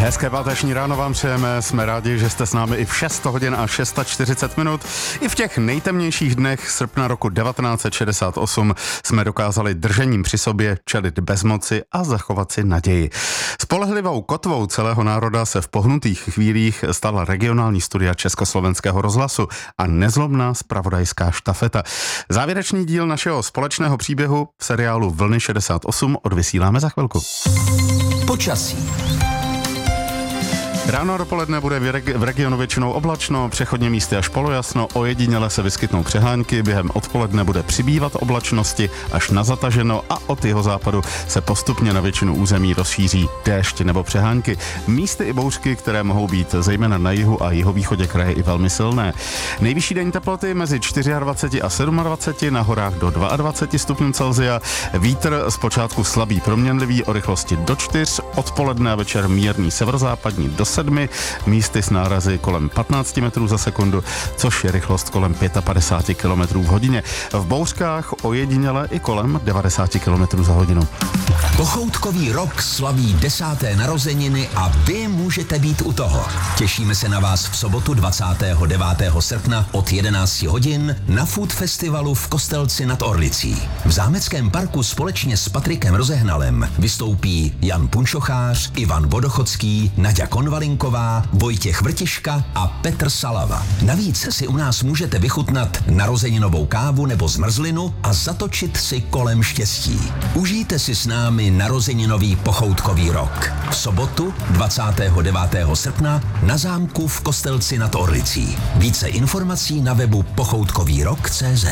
Hezké páteční ráno vám přejeme, jsme rádi, že jste s námi i v 6 hodin a 640 minut. I v těch nejtemnějších dnech srpna roku 1968 jsme dokázali držením při sobě čelit bezmoci a zachovat si naději. Spolehlivou kotvou celého národa se v pohnutých chvílích stala regionální studia Československého rozhlasu a nezlomná zpravodajská štafeta. Závěrečný díl našeho společného příběhu v seriálu Vlny 68 odvysíláme za chvilku. Počasí. Ráno a dopoledne bude v regionu většinou oblačno, přechodně místy až polojasno, ojediněle se vyskytnou přehánky, během odpoledne bude přibývat oblačnosti až na zataženo a od jihozápadu se postupně na většinu území rozšíří déšť nebo přehánky. Místy i bouřky, které mohou být zejména na jihu a jihovýchodě kraje i velmi silné. Nejvyšší denní teploty mezi 24 a 27, na horách do 22 stupňů Celsia, vítr zpočátku slabý proměnlivý o rychlosti do 4, odpoledne a večer mírný severozápadní do 7, místy s nárazy kolem 15 metrů za sekundu, což je rychlost kolem 55 km v hodině. V bouřkách ojediněle i kolem 90 km za hodinu. Pochoutkový rok slaví 10. narozeniny a vy můžete být u toho. Těšíme se na vás v sobotu 29. srpna od 11 hodin na Food Festivalu v Kostelci nad Orlicí. V Zámeckém parku společně s Patrikem Rozehnalem vystoupí Jan Punčochář, Ivan Vodochodský, Naďa Konvalinková, Vojtěch Vrtiška a Petr Salava. Navíc si u nás můžete vychutnat narozeninovou kávu nebo zmrzlinu a zatočit si kolem štěstí. Užijte si s námi narozeninový pochoutkový rok. V sobotu 29. srpna na zámku v Kostelci nad Orlicí. Více informací na webu pochoutkovýrok.cz.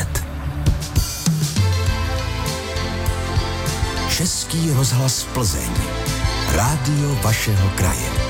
Český rozhlas Plzeň. Rádio vašeho kraje.